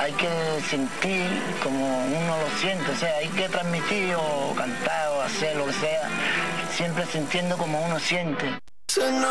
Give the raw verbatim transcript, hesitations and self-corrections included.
hay que sentir como uno lo siente, o sea, hay que transmitir o cantar o hacer lo que sea, siempre sintiendo como uno siente.